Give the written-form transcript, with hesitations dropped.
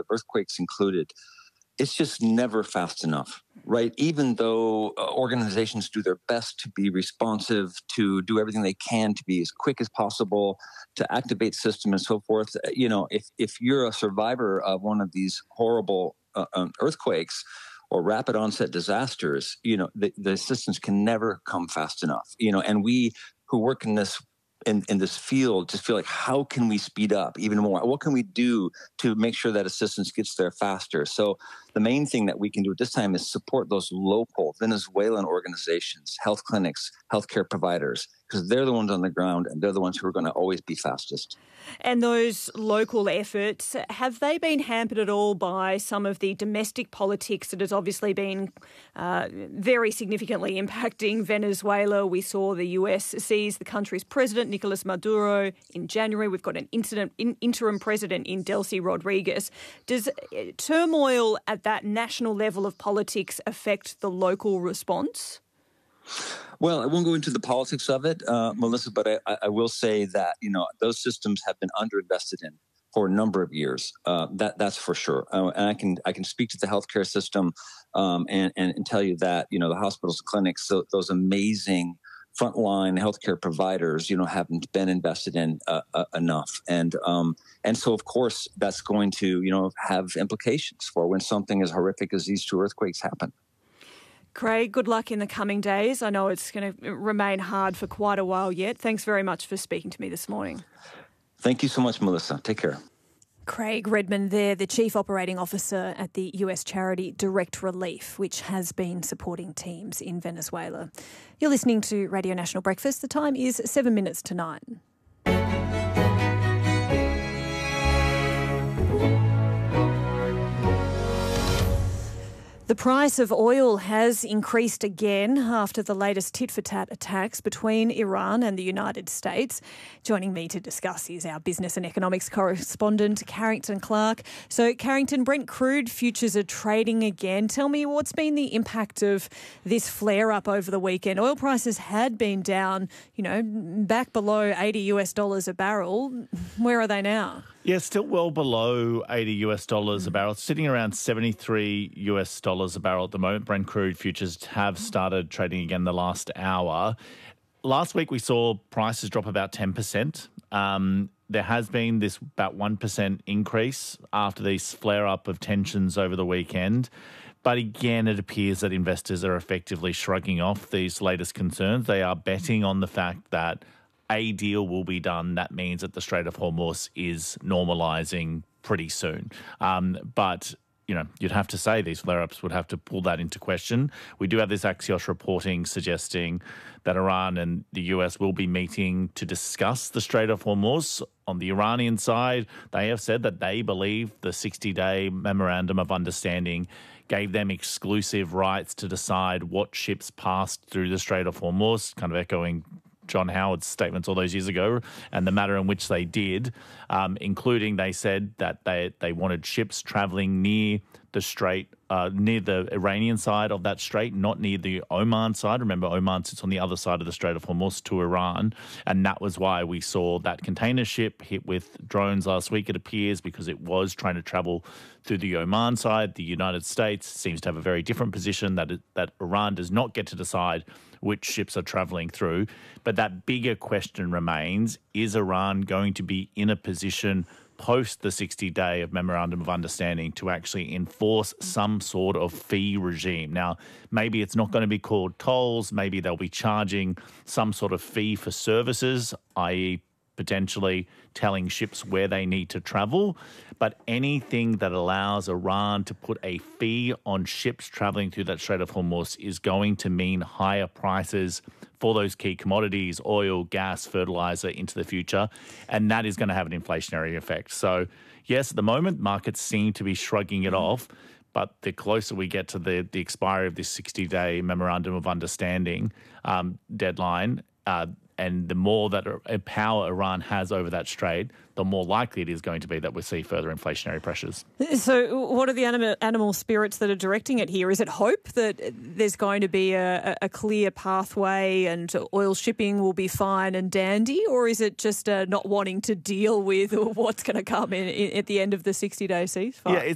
earthquakes included, it's just never fast enough, right? Even though organizations do their best to be responsive, to do everything they can to be as quick as possible, to activate system and so forth. If you're a survivor of one of these horrible earthquakes or rapid onset disasters, the assistance can never come fast enough. And we who work in this field just feel like, how can we speed up even more? What can we do to make sure that assistance gets there faster? So the main thing that we can do at this time is support those local Venezuelan organizations, health clinics, healthcare providers, because they're the ones on the ground and they're the ones who are going to always be fastest. And those local efforts, have they been hampered at all by some of the domestic politics that has obviously been very significantly impacting Venezuela? We saw the US seize the country's president, Nicolas Maduro, in January. We've got an interim president in Delcy Rodriguez. Does turmoil at that national level of politics affect the local response? Well, I won't go into the politics of it, Melissa, but I will say that, those systems have been underinvested in for a number of years. That's for sure. And I can speak to the healthcare system and tell you that, the hospitals, clinics, those amazing frontline healthcare providers, haven't been invested in enough. And so, of course, that's going to, have implications for when something as horrific as these two earthquakes happen. Craig, good luck in the coming days. I know it's going to remain hard for quite a while yet. Thanks very much for speaking to me this morning. Thank you so much, Melissa. Take care. Craig Redmond there, the Chief Operating Officer at the US charity Direct Relief, which has been supporting teams in Venezuela. You're listening to Radio National Breakfast. The time is 7 minutes to 9. The price of oil has increased again after the latest tit-for-tat attacks between Iran and the United States. Joining me to discuss is our business and economics correspondent, Carrington Clark. So, Carrington, Brent crude futures are trading again. Tell me, what's been the impact of this flare-up over the weekend? Oil prices had been down, back below $80 a barrel. Where are they now? Yeah, still well below $80 a barrel, sitting around $73 a barrel at the moment. Brent crude futures have started trading again the last hour. Last week we saw prices drop about 10%. There has been this about 1% increase after this flare-up of tensions over the weekend. But again, it appears that investors are effectively shrugging off these latest concerns. They are betting on the fact that a deal will be done. That means that the Strait of Hormuz is normalising pretty soon. But you'd have to say these flare-ups would have to pull that into question. We do have this Axios reporting suggesting that Iran and the US will be meeting to discuss the Strait of Hormuz. On the Iranian side, they have said that they believe the 60-day memorandum of understanding gave them exclusive rights to decide what ships passed through the Strait of Hormuz, kind of echoing John Howard's statements all those years ago, and the manner in which they did, including they said that they wanted ships travelling near the strait, near the Iranian side of that strait, not near the Oman side. Remember, Oman sits on the other side of the Strait of Hormuz to Iran, and that was why we saw that container ship hit with drones last week, it appears, because it was trying to travel through the Oman side. The United States seems to have a very different position, that Iran does not get to decide which ships are travelling through. But that bigger question remains, is Iran going to be in a position post the 60-day of Memorandum of Understanding to actually enforce some sort of fee regime? Now, maybe it's not going to be called tolls. Maybe they'll be charging some sort of fee for services, i.e. potentially telling ships where they need to travel. But anything that allows Iran to put a fee on ships travelling through that Strait of Hormuz is going to mean higher prices for those key commodities, oil, gas, fertiliser, into the future. And that is going to have an inflationary effect. So, yes, at the moment, markets seem to be shrugging it off. But the closer we get to the expiry of this 60-day Memorandum of Understanding deadline, and the more that power Iran has over that strait, the more likely it is going to be that we'll see further inflationary pressures. So what are the animal spirits that are directing it here? Is it hope that there's going to be a clear pathway and oil shipping will be fine and dandy, or is it just not wanting to deal with what's going to come in at the end of the 60-day ceasefire? Yeah,